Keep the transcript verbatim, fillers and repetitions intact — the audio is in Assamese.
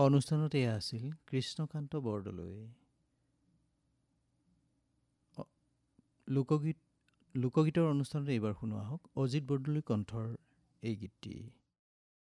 অনুষ্ঠানত এয়া আছিল কৃষ্ণকান্ত বৰদলৈ। অ- লোকগীত লোকগীতৰ অনুষ্ঠানত এইবাৰ শুনোৱা হওক অজিত বৰদলৈ কণ্ঠৰ এই গীতটি।